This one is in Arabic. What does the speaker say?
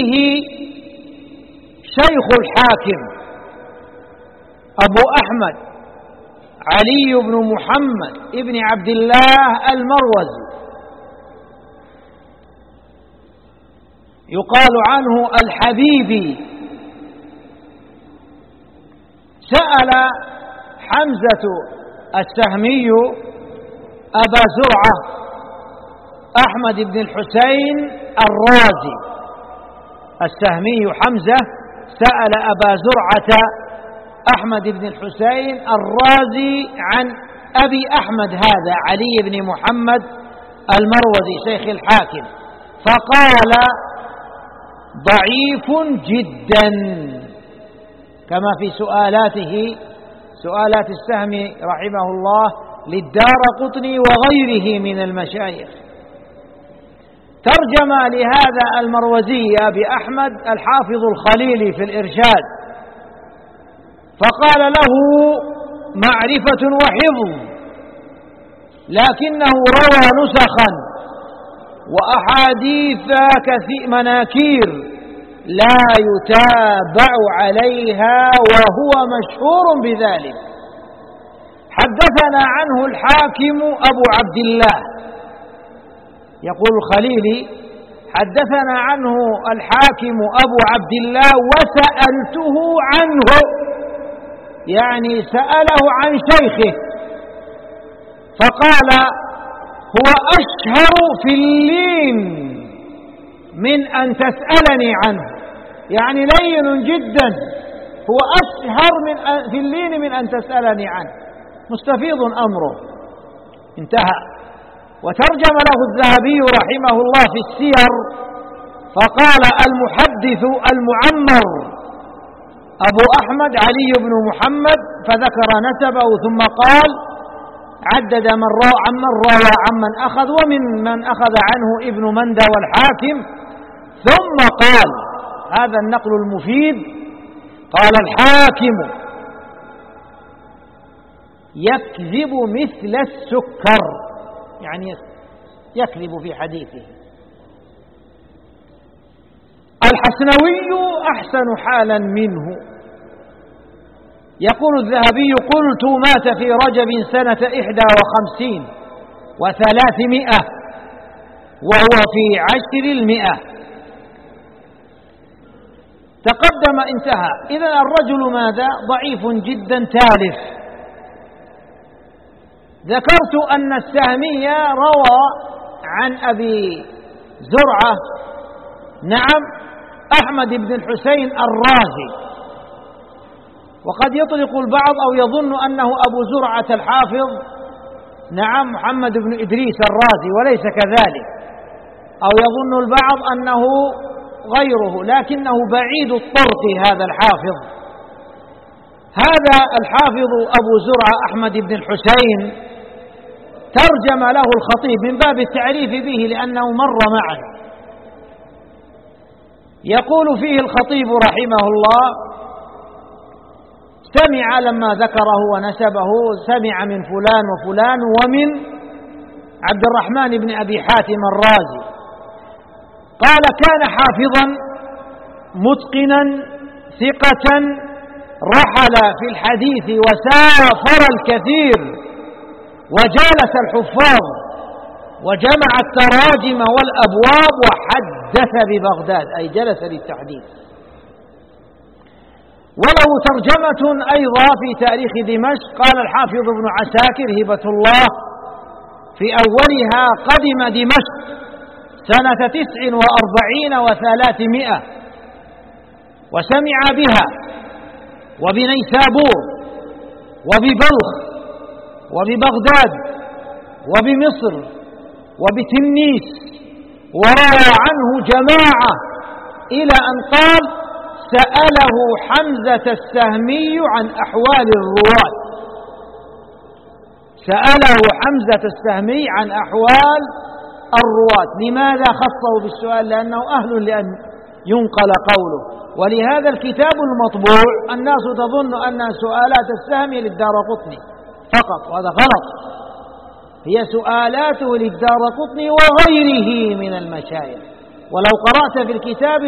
شيخ الحاكم أبو أحمد علي بن محمد ابن عبد الله المروزي، يقال عنه الحبيبي. سأل حمزة السهمي أبا زرعة أحمد بن الحسين الرازي. السهمي حمزة سأل أبا زرعة أحمد بن الحسين الرازي عن أبي أحمد هذا علي بن محمد المروزي شيخ الحاكم، فقال ضعيف جدا، كما في سؤالات السهمي رحمه الله للدارقطني وغيره من المشايخ. ترجم لهذا المروزي أبي أحمد الحافظ الخليلي في الإرشاد، فقال له معرفة وحفظ، لكنه روى نسخا وأحاديث مناكير لا يتابع عليها وهو مشهور بذلك. حدثنا عنه الحاكم أبو عبد الله، يقول الخليلي حدثنا عنه الحاكم أبو عبد الله وسألته عنه، يعني سأله عن شيخه، فقال هو أشهر في اللين من أن تسألني عنه، يعني لين جدا، هو أشهر في اللين من أن تسألني عنه، مستفيض أمره. انتهى. وترجم له الذهبي رحمه الله في السير فقال المحدث المعمر أبو أحمد علي بن محمد، فذكر نسبه ثم قال عدد من روى عمن أخذ ومن أخذ عنه ابن مندى والحاكم، ثم قال هذا النقل المفيد، قال الحاكم يكذب مثل السكر، يعني يكذب في حديثه. الحسنوي أحسن حالا منه. يقول الذهبي قلت مات في رجب سنة 51 و300 وهو في 10 تقدم انتهى. إذن الرجل ماذا؟ ضعيف جدا تالف. ذكرت أن السهمي روى عن أبي زرعة أحمد بن الحسين الرازي، وقد يطلق البعض أو يظن أنه أبو زرعة الحافظ محمد بن إدريس الرازي، وليس كذلك، أو يظن البعض أنه غيره، لكنه بعيد الطرق هذا الحافظ. هذا الحافظ أبو زرعة أحمد بن الحسين ترجم له الخطيب من باب التعريف به لأنه مر معنا. يقول فيه الخطيب رحمه الله سمع لما ذكره ونسبه، سمع من فلان وفلان ومن عبد الرحمن بن أبي حاتم الرازي، قال كان حافظا متقنا ثقة، رحل في الحديث وسافر الكثير وجالس الحفاظ وجمع التراجم والأبواب وحدث ببغداد، أي جلس للتحديث. وله ترجمة أيضا في تاريخ دمشق، قال الحافظ ابن عساكر هبة الله في أولها قدم دمشق سنة 49 و300 وسمع بها وبنيسابور وببلخ وببغداد وبمصر وبتنيس، وروى عنه جماعة إلى أن قال سأله حمزة السهمي عن أحوال الرواة، سأله حمزة السهمي عن أحوال الرواة. لماذا خصه بالسؤال؟ لأنه أهل لأن ينقل قوله. ولهذا الكتاب المطبوع الناس تظن أن سؤالات السهمي للدارقطني فقط، وهذا غلط، هي سؤالاته للدارقطني وغيره من المشايخ. ولو قرأت في الكتاب